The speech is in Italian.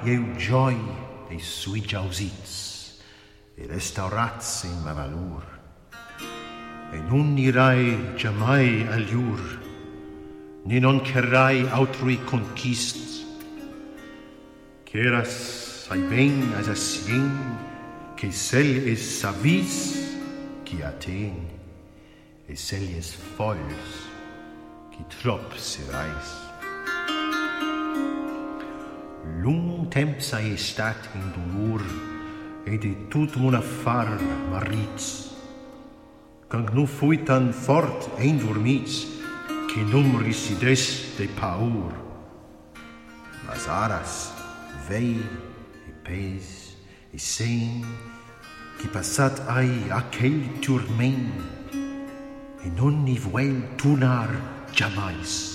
eu gioi e sui giausits, e restaurats in ma valur, e non irai giammai aliur, ne non cherai autrui conquist, cheras ai ben as a sien, che sel es savis, qui aten, e sel es fols, qui trop serais. Lung temps ai stat in dolor, e de tot mon affar marits, quand nu fui tan fort endormits, que num resides de paur. Mas aras, vei, e pes, e sen, qui passat ai aquel turment, e non ni vuel tornar jamais.